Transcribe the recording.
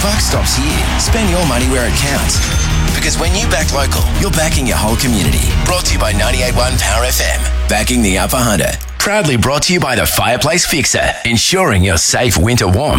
buck stops here. Spend your money where it counts. Because when you back local, you're backing your whole community. Brought to you by 98.1 Power FM. Backing the Upper Hunter. Proudly brought to you by the Fireplace Fixer. Ensuring your safe winter warmth.